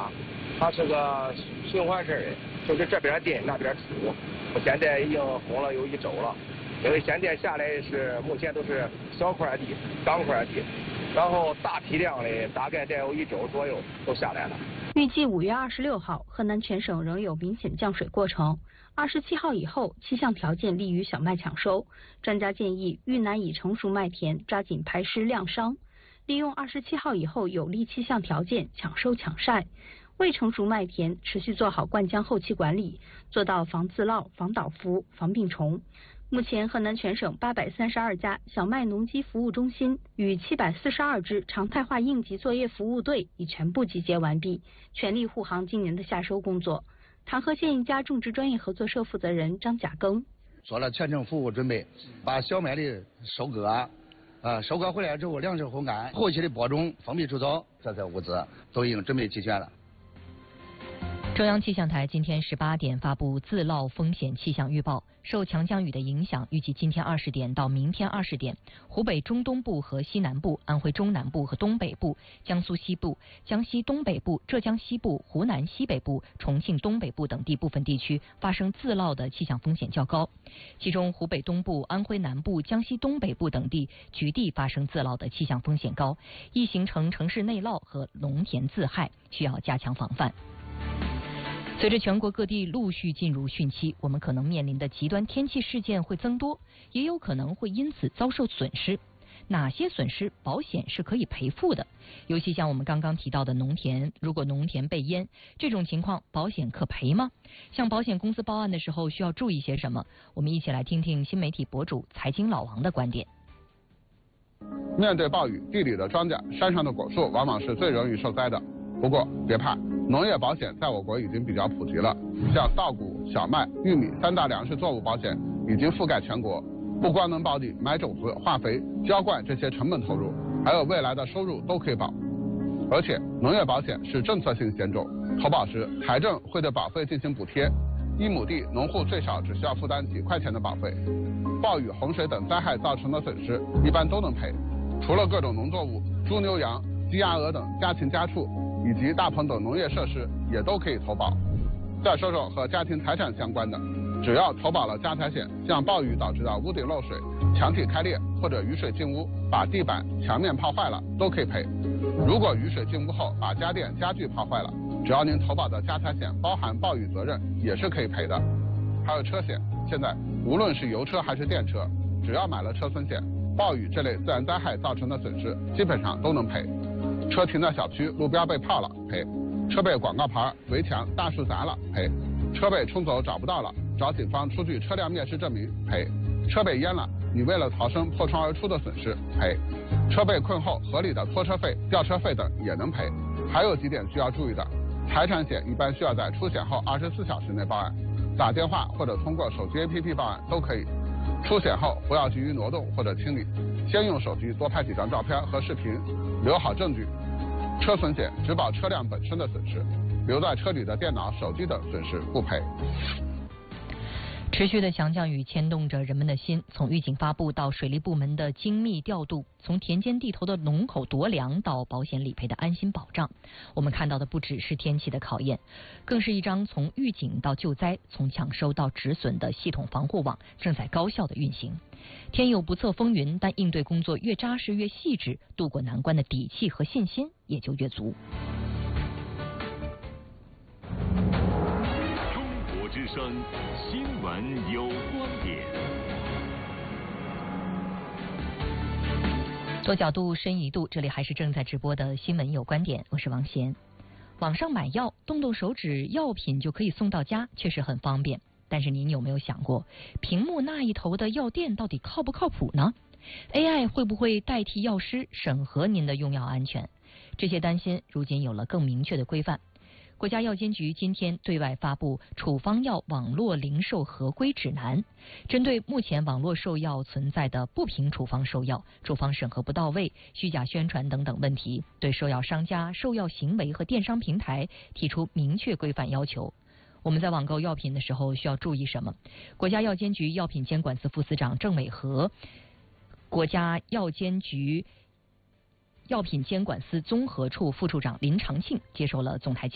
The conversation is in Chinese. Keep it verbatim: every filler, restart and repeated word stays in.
吧，它是个循环式的，就是这边进那边出。现在已经封了有一周了，因为限电下来是目前都是小块地、钢块地，然后大批量的大概得有一周左右都下来了。 预计五月二十六号，河南全省仍有明显降水过程。二十七号以后，气象条件利于小麦抢收。专家建议，遇难已成熟麦田抓紧排湿晾伤，利用二十七号以后有利气象条件抢收抢晒。未成熟麦田持续做好灌浆后期管理，做到防自涝、防倒伏、防病虫。目前，河南全省八百三十二家小麦农机服务中心与七百四十二支常态化应急作业服务队已全部集结完毕，全力护航今年的夏收工作。唐河县一家种植专业合作社负责人张甲庚做了全程服务准备，把小麦的收割啊、呃，收割回来之后粮食烘干、后期的播种、封闭除草，这些物资都已经准备齐全了。 中央气象台今天十八点发布自涝风险气象预报，受强降雨的影响，预计今天二十点到明天二十点，湖北中东部和西南部、安徽中南部和东北部、江苏西部、江西东北部、浙江西部、湖南西北部、重庆东北部等地部分地区发生自涝的气象风险较高，其中湖北东部、安徽南部、江西东北部等地局地发生自涝的气象风险高，易形成城市内涝和农田自害，需要加强防范。随着全国各地陆续进入汛期，我们可能面临的极端天气事件会增多，也有可能会因此遭受损失。哪些损失保险是可以赔付的？尤其像我们刚刚提到的农田，如果农田被淹，这种情况保险可赔吗？向保险公司报案的时候需要注意些什么？我们一起来听听新媒体博主财经老王的观点。 面对暴雨，地里的庄稼、山上的果树往往是最容易受灾的。不过别怕，农业保险在我国已经比较普及了，像稻谷、小麦、玉米三大粮食作物保险已经覆盖全国，不光能保你买种子、化肥、浇灌这些成本投入，还有未来的收入都可以保。而且农业保险是政策性险种，投保时财政会对保费进行补贴，一亩地农户最少只需要负担几块钱的保费。暴雨、洪水等灾害造成的损失一般都能赔，除了各种农作物，猪牛羊、鸡鸭鹅等家禽家畜以及大棚等农业设施也都可以投保。再说说和家庭财产相关的，只要投保了家财险，像暴雨导致的屋顶漏水、墙体开裂或者雨水进屋把地板、墙面泡坏了，都可以赔。如果雨水进屋后把家电、家具泡坏了，只要您投保的家财险包含暴雨责任，也是可以赔的。还有车险，现在无论是油车还是电车，只要买了车损险，暴雨这类自然灾害造成的损失基本上都能赔。车停在小区，路边被泡了赔；车被广告牌、围墙、大树砸了赔；车被冲走找不到了，找警方出具车辆面试证明赔；车被淹了，你为了逃生破窗而出的损失赔；车被困后合理的拖车费、吊车费等也能赔。还有几点需要注意的：财产险一般需要在出险后二十四小时内报案，打电话或者通过手机 A P P 报案都可以。出险后不要急于挪动或者清理，先用手机多拍几张照片和视频，留好证据。车损险只保车辆本身的损失，留在车里的电脑、手机等损失不赔。 持续的强降雨牵动着人们的心，从预警发布到水利部门的精密调度，从田间地头的龙口夺粮到保险理赔的安心保障，我们看到的不只是天气的考验，更是一张从预警到救灾、从抢收到止损的系统防护网正在高效的运行。天有不测风云，但应对工作越扎实越细致，渡过难关的底气和信心也就越足。 中国之声新闻有观点， 多角度深一度，这里还是正在直播的新闻有观点，我是王贤。网上买药，动动手指，药品就可以送到家，确实很方便。但是您有没有想过，屏幕那一头的药店到底靠不靠谱呢？ A I 会不会代替药师审核您的用药安全？这些担心如今有了更明确的规范。国家药监局今天对外发布处方药网络零售合规指南，针对目前网络售药存在的不凭处方售药、处方审核不到位、虚假宣传等等问题，对售药商家、售药行为和电商平台提出明确规范要求。我们在网购药品的时候需要注意什么？国家药监局药品监管司副司长郑伟和，国家药监局药品监管司综合处副处长林长庆接受了总台记者